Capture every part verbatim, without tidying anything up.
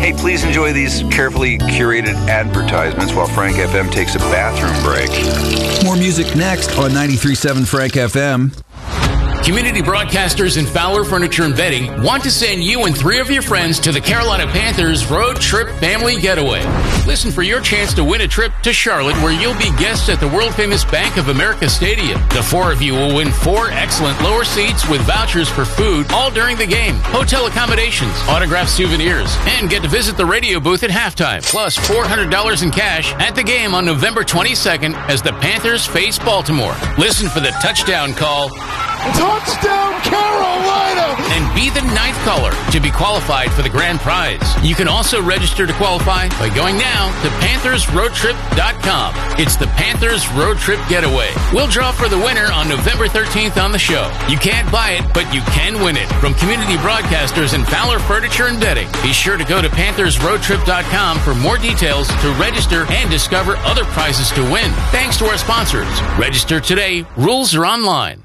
Hey, please enjoy these carefully curated advertisements while Frank F M takes a bathroom break. More music next on ninety-three point seven Frank F M. Community broadcasters in Fowler Furniture and Bedding want to send you and three of your friends to the Carolina Panthers Road Trip Family Getaway. Listen for your chance to win a trip to Charlotte, where you'll be guests at the world-famous Bank of America Stadium. The four of you will win four excellent lower seats with vouchers for food all during the game, hotel accommodations, autographed souvenirs, and get to visit the radio booth at halftime, plus four hundred dollars in cash at the game on November twenty-second as the Panthers face Baltimore. Listen for the touchdown call. Touchdown, Carolina! And be the ninth caller to be qualified for the grand prize. You can also register to qualify by going now to panthers road trip dot com. It's the Panthers Road Trip Getaway. We'll draw for the winner on November thirteenth on the show. You can't buy it, but you can win it. From community broadcasters in Fowler Furniture and Bedding. Be sure to go to panthers road trip dot com for more details to register and discover other prizes to win. Thanks to our sponsors. Register today. Rules are online.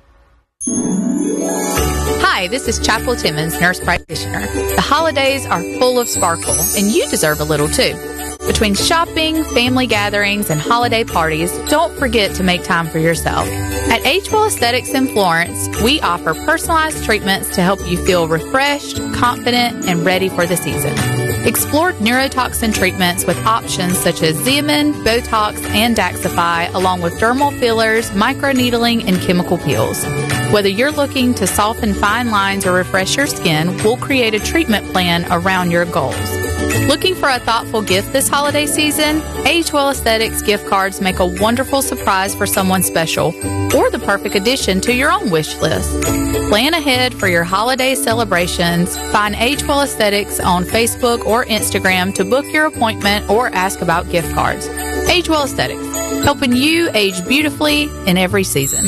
Hi, this is Chapel Timmons, nurse practitioner. The holidays are full of sparkle, and you deserve a little too. Between shopping, family gatherings, and holiday parties, don't forget to make time for yourself. At Agewell Aesthetics in Florence, we offer personalized treatments to help you feel refreshed, confident, and ready for the season. Explore neurotoxin treatments with options such as Xeomin, Botox, and Daxify, along with dermal fillers, microneedling, and chemical peels. Whether you're looking to soften fine lines or refresh your skin, we'll create a treatment plan around your goals. Looking for a thoughtful gift this holiday season? Agewell Aesthetics gift cards make a wonderful surprise for someone special, or the perfect addition to your own wish list. Plan ahead for your holiday celebrations. Find Agewell Aesthetics on Facebook or Instagram to book your appointment or ask about gift cards. Agewell Aesthetics, helping you age beautifully in every season.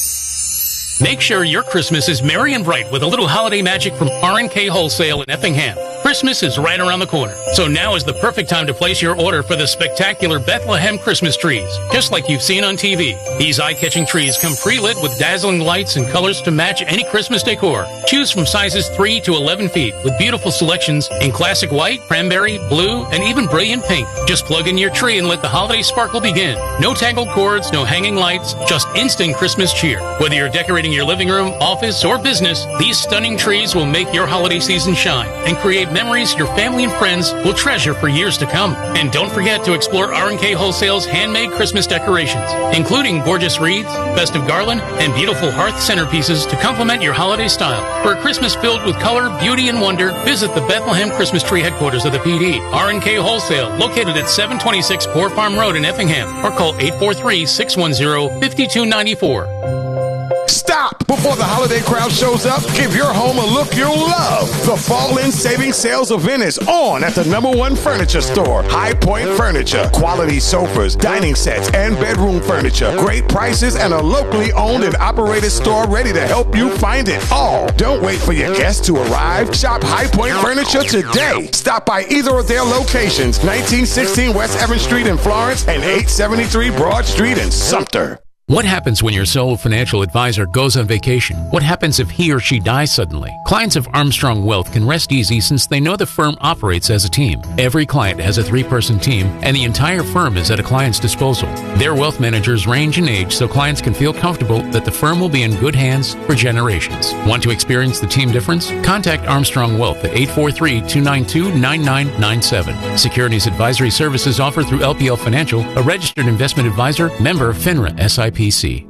Make sure your Christmas is merry and bright with a little holiday magic from R and K Wholesale in Effingham. Christmas is right around the corner, so now is the perfect time to place your order for the spectacular Bethlehem Christmas trees, just like you've seen on T V. These eye-catching trees come pre-lit with dazzling lights and colors to match any Christmas decor. Choose from sizes three to eleven feet with beautiful selections in classic white, cranberry, blue, and even brilliant pink. Just plug in your tree and let the holiday sparkle begin. No tangled cords, no hanging lights, just instant Christmas cheer. Whether you're decorating your living room, office, or business, these stunning trees will make your holiday season shine and create memories your family and friends will treasure for years to come. And don't forget to explore R and K Wholesale's handmade Christmas decorations, including gorgeous wreaths, festive garland, and beautiful hearth centerpieces to complement your holiday style. For a Christmas filled with color, beauty, and wonder, visit the Bethlehem Christmas Tree headquarters of the P D. R and K Wholesale, located at seven twenty-six Poor Farm Road in Effingham, or call eight four three, six one zero, five two nine four. Stop before the holiday crowd shows up. Give your home a look you'll love. The Fall-In Savings Sales event is on at the number one furniture store, High Point Furniture. Quality sofas, dining sets, and bedroom furniture. Great prices and a locally owned and operated store ready to help you find it all. Don't wait for your guests to arrive. Shop High Point Furniture today. Stop by either of their locations, nineteen sixteen West Evans Street in Florence and eight seventy-three Broad Street in Sumter. What happens when your sole financial advisor goes on vacation? What happens if he or she dies suddenly? Clients of Armstrong Wealth can rest easy since they know the firm operates as a team. Every client has a three-person team, and the entire firm is at a client's disposal. Their wealth managers range in age so clients can feel comfortable that the firm will be in good hands for generations. Want to experience the team difference? Contact Armstrong Wealth at eight four three, two nine two, nine nine nine seven. Securities advisory services offered through L P L Financial, a registered investment advisor, member FINRA S I P C.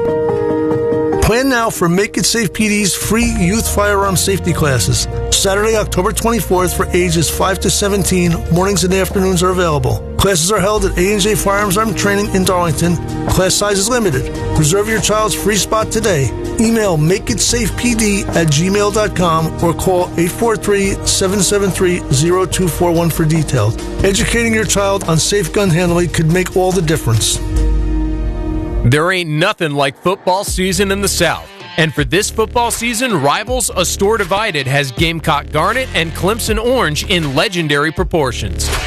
Plan now for Make It Safe P D's free youth firearm safety classes. Saturday, October twenty-fourth for ages five to seventeen. Mornings and afternoons are available. Classes are held at A and J Firearms Arm Training in Darlington. Class size is limited. Reserve your child's free spot today. Email makeitsafepd at gmail dot com or call eight four three, seven seven three, zero two four one for details. Educating your child on safe gun handling could make all the difference. There ain't nothing like football season in the South. And for this football season, Rivals, a store divided, has Gamecock Garnet and Clemson Orange in legendary proportions.